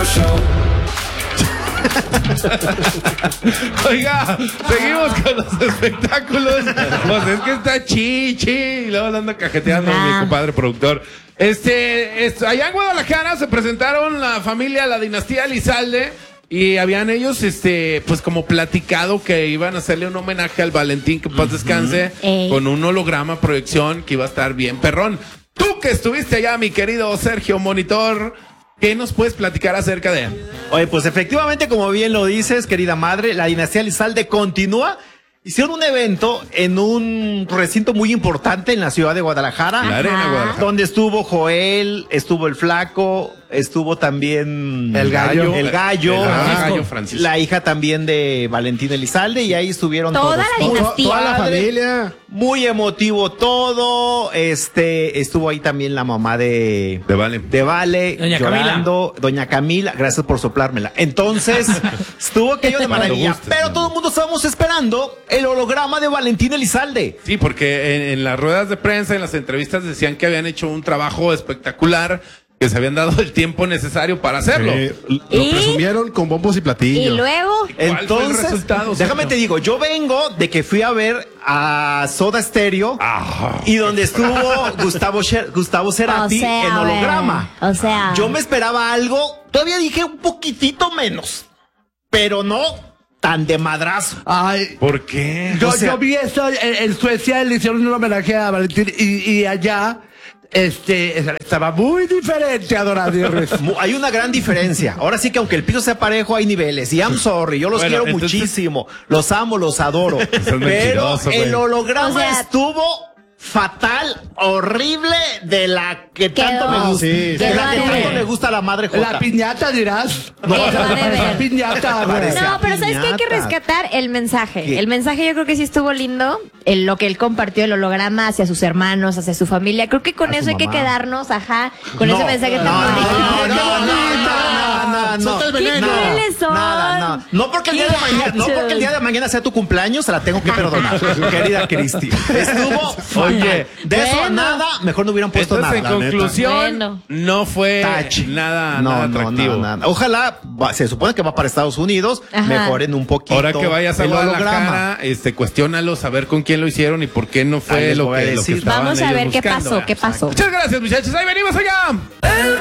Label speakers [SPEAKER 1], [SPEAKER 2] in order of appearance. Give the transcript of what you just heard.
[SPEAKER 1] Show.
[SPEAKER 2] Oiga, seguimos con los espectáculos. Pues es que está chi. Y luego anda cajeteando mi compadre productor. Allá en Guadalajara se presentaron la familia, la dinastía Elizalde. Y habían ellos, pues como platicado que iban a hacerle un homenaje al Valentín, que paz descanse, con un holograma proyección que iba a estar bien perrón. Tú que estuviste allá, mi querido Sergio Monitor, ¿qué nos puedes platicar acerca de él?
[SPEAKER 3] Oye, pues efectivamente, como bien lo dices, querida madre, la dinastía Elizalde continúa. Hicieron un evento en un recinto muy importante en la ciudad de Guadalajara.
[SPEAKER 2] La Arena Guadalajara.
[SPEAKER 3] Donde estuvo Joel, estuvo el Flaco, estuvo también
[SPEAKER 4] El Gallo.
[SPEAKER 3] El Gallo
[SPEAKER 2] Francisco.
[SPEAKER 3] La hija también de Valentín Elizalde, y ahí estuvieron
[SPEAKER 5] toda
[SPEAKER 3] todos.
[SPEAKER 5] la dinastía.
[SPEAKER 4] Toda la familia.
[SPEAKER 3] Muy emotivo todo. Estuvo ahí también la mamá de Vale,
[SPEAKER 6] Doña
[SPEAKER 3] llorando, Doña Camila, gracias por soplármela. Entonces, estuvo aquello de maravilla.
[SPEAKER 2] gustes,
[SPEAKER 3] Pero
[SPEAKER 2] ¿no?
[SPEAKER 3] todo el mundo estábamos esperando el holograma de Valentín Elizalde.
[SPEAKER 2] Sí, porque en las ruedas de prensa, en las entrevistas decían que habían hecho un trabajo espectacular, que se habían dado el tiempo necesario para hacerlo.
[SPEAKER 4] Lo
[SPEAKER 5] ¿Y?
[SPEAKER 4] presumieron con bombos y platillos.
[SPEAKER 5] Y luego,
[SPEAKER 2] ¿Cuál fue el
[SPEAKER 3] Entonces,
[SPEAKER 2] resultado,
[SPEAKER 3] déjame
[SPEAKER 2] Sergio?
[SPEAKER 3] te digo, yo vengo de que fui a ver a Soda Stereo y donde estuvo Gustavo Cerati en holograma.
[SPEAKER 5] o sea,
[SPEAKER 3] Yo me esperaba algo, todavía dije un poquitito menos, pero no tan de madrazo.
[SPEAKER 7] Ay,
[SPEAKER 2] ¿Por qué?
[SPEAKER 7] yo vi esto en Suecia, le hicieron un homenaje a Valentín y allá estaba muy diferente a Don Adiós.
[SPEAKER 3] Hay una gran diferencia. Ahora sí que aunque el piso sea parejo, hay niveles. Y I'm sorry, yo los
[SPEAKER 2] Bueno,
[SPEAKER 3] quiero
[SPEAKER 2] entonces-
[SPEAKER 3] muchísimo. Los amo, los adoro. Pero
[SPEAKER 2] mentiroso,
[SPEAKER 3] el
[SPEAKER 2] güey.
[SPEAKER 3] holograma
[SPEAKER 5] O sea,
[SPEAKER 3] estuvo fatal, horrible, de la que tanto
[SPEAKER 5] Quedó-
[SPEAKER 3] me gusta.
[SPEAKER 4] sí,
[SPEAKER 3] de
[SPEAKER 5] quedó
[SPEAKER 3] la
[SPEAKER 5] a
[SPEAKER 3] que tanto
[SPEAKER 5] deber.
[SPEAKER 3] le gusta a la madre Jota.
[SPEAKER 7] La piñata dirás.
[SPEAKER 5] Quedó a deber.
[SPEAKER 7] La piñata, güey.
[SPEAKER 3] Parece-
[SPEAKER 5] no, pero ¿sabes qué? Hay que
[SPEAKER 3] piñata.
[SPEAKER 5] rescatar el mensaje.
[SPEAKER 3] ¿Qué?
[SPEAKER 5] El mensaje yo creo que sí estuvo lindo. Lo que él compartió, el holograma hacia sus hermanos, hacia su familia. Creo que con
[SPEAKER 3] A
[SPEAKER 5] eso
[SPEAKER 3] su
[SPEAKER 5] hay que
[SPEAKER 3] mamá.
[SPEAKER 5] quedarnos, con ese mensaje tan bonito.
[SPEAKER 4] Suelta el veneno.
[SPEAKER 5] crueles son.
[SPEAKER 3] Nada. No porque el día de mañana, no porque el día de mañana sea tu cumpleaños, se la tengo que perdonar, querida Cristi. Estuvo, oye, de eso a
[SPEAKER 5] Bueno.
[SPEAKER 3] nada, mejor no hubieran puesto
[SPEAKER 2] Entonces,
[SPEAKER 3] nada.
[SPEAKER 2] en conclusión,
[SPEAKER 5] Bueno.
[SPEAKER 2] no fue
[SPEAKER 3] Touch.
[SPEAKER 2] nada atractivo.
[SPEAKER 3] Nada. Ojalá, se supone que va para Estados Unidos,
[SPEAKER 5] Ajá.
[SPEAKER 3] mejoren un poquito.
[SPEAKER 2] Ahora que vayas a
[SPEAKER 3] el
[SPEAKER 2] Guadalajara, cuestiónalo, saber con quién lo hicieron y por qué no
[SPEAKER 3] Ahí
[SPEAKER 2] fue
[SPEAKER 3] les
[SPEAKER 2] lo
[SPEAKER 3] voy a
[SPEAKER 2] que
[SPEAKER 3] decir.
[SPEAKER 2] estaban
[SPEAKER 5] Vamos a
[SPEAKER 2] ellos
[SPEAKER 5] ver qué
[SPEAKER 2] buscando.
[SPEAKER 5] pasó, qué pasó.
[SPEAKER 2] Muchas gracias, muchachos. Ahí venimos allá.